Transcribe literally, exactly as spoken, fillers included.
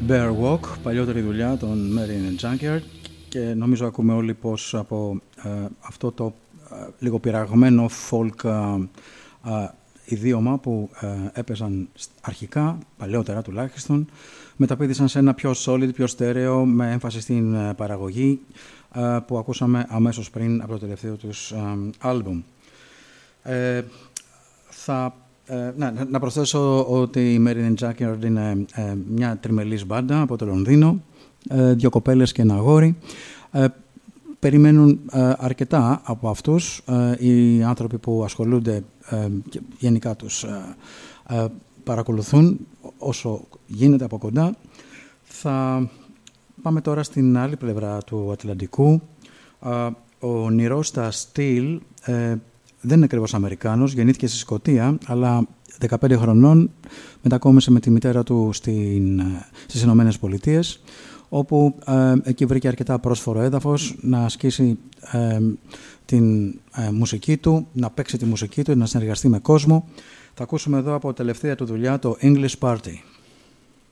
Bear Walk, παλιότερη δουλειά των Mary and Junkyard, και νομίζω ακούμε όλοι πως από ε, αυτό το ε, λίγο πειραγμένο folk ε, ε, ιδίωμα που ε, έπαιζαν αρχικά, παλαιότερα τουλάχιστον, μεταπήδησαν σε ένα πιο solid, πιο στέρεο, με έμφαση στην ε, παραγωγή ε, που ακούσαμε αμέσως πριν από το τελευταίο τους ε, άλμπουμ. Ε, θα Ε, να, να προσθέσω ότι η Mary and Junkyard είναι ε, μια τριμελής μπάντα από το Λονδίνο, ε, δύο κοπέλες και ένα αγόρι. Ε, περιμένουν ε, αρκετά από αυτούς ε, οι άνθρωποι που ασχολούνται ε, και γενικά τους ε, ε, παρακολουθούν όσο γίνεται από κοντά. Θα πάμε τώρα στην άλλη πλευρά του Ατλαντικού. Ε, ο Νιρώστα Στυλ ε, δεν είναι ακριβώς Αμερικάνος, γεννήθηκε στη Σκωτία, αλλά δεκαπέντε χρονών μετακόμισε με τη μητέρα του στην, στις Ηνωμένες Πολιτείες, όπου ε, εκεί βρήκε αρκετά πρόσφορο έδαφος να ασκήσει ε, την ε, μουσική του, να παίξει τη μουσική του, να συνεργαστεί με κόσμο. Θα ακούσουμε εδώ από τελευταία του δουλειά το English Party.